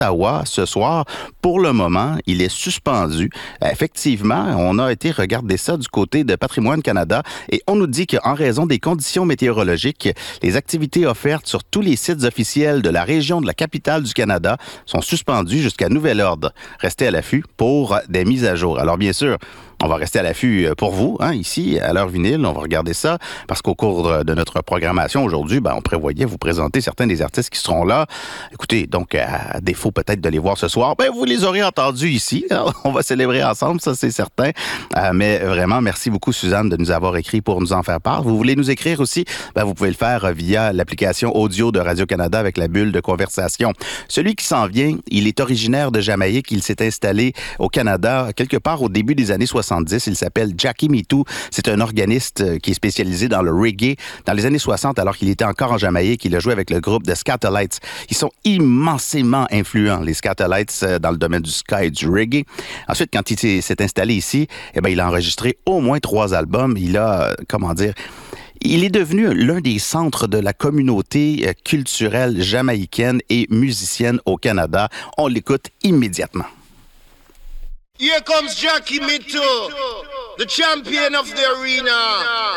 Ottawa ce soir. Pour le moment, il est suspendu. Effectivement, on a été regarder ça du côté de Patrimoine Canada et on nous dit qu'en raison des conditions météorologiques, les activités offertes sur tous les sites officiels de la région de la capitale du Canada sont suspendues jusqu'à nouvel ordre. Restez à l'affût pour des mises à jour. Alors bien sûr, on va rester à l'affût pour vous, ici, à l'heure vinyle. On va regarder ça parce qu'au cours de notre programmation aujourd'hui, on prévoyait vous présenter certains des artistes qui seront là. Écoutez, donc, à défaut peut-être de les voir ce soir, vous les aurez entendus ici. On va célébrer ensemble, ça c'est certain. Mais vraiment, merci beaucoup, Suzanne, de nous avoir écrit pour nous en faire part. Vous voulez nous écrire aussi? Vous pouvez le faire via l'application audio de Radio-Canada avec la bulle de conversation. Celui qui s'en vient, il est originaire de Jamaïque. Il s'est installé au Canada quelque part au début des années 70. Il s'appelle Jackie Me Too. C'est un organiste qui est spécialisé dans le reggae. Dans les années 60, alors qu'il était encore en Jamaïque, il a joué avec le groupe de Skatalites. Ils sont immensément influents, les Skatalites, dans le domaine du ska et du reggae. Ensuite, quand il s'est installé ici, il a enregistré au moins 3 albums. Il a, il est devenu l'un des centres de la communauté culturelle jamaïcaine et musicienne au Canada. On l'écoute immédiatement. Here comes Jackie Me Too, the champion of the arena.